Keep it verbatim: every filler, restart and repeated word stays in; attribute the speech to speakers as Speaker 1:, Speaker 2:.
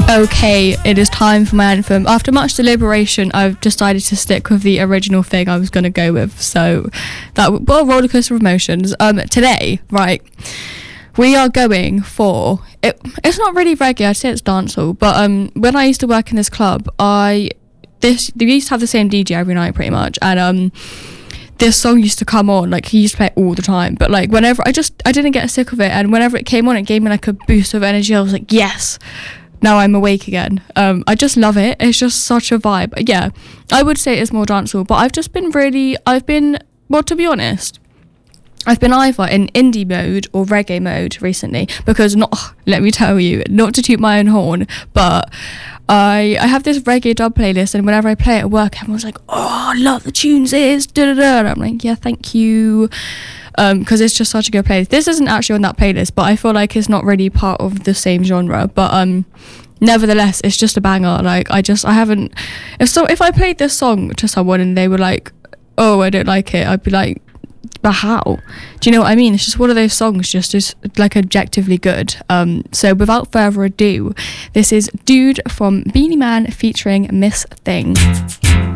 Speaker 1: Okay, it is time for my anthem. After much deliberation, I've decided to stick with the original thing I was going to go with. So, that well, roller coaster of emotions. Um, today, right, we are going for it. It's not really reggae. I'd say it's dancehall. But um, when I used to work in this club, I this we used to have the same D J every night, pretty much, and um. this song used to come on, like he used to play it all the time, but like whenever I just I didn't get sick of it, and whenever it came on, it gave me like a boost of energy. I was like, yes, now I'm awake again. um I just love it. It's just such a vibe. Yeah, I would say it's more dancehall, but I've just been really I've been well, to be honest, I've been either in indie mode or reggae mode recently, because not let me tell you, not to toot my own horn, but I I have this reggae dub playlist, and whenever I play it at work, everyone's like, oh, I love the tunes, is da da da, and I'm like, yeah, thank you, um because it's just such a good playlist. This isn't actually on that playlist, but I feel like it's not really part of the same genre, but um nevertheless, it's just a banger. Like I just I haven't if so if I played this song to someone and they were like, oh, I don't like it, I'd be like, but how? Do you know what I mean? It's just one of those songs, just as like objectively good. Um, so without further ado, this is Dude from Beanie Man featuring Miss Thing.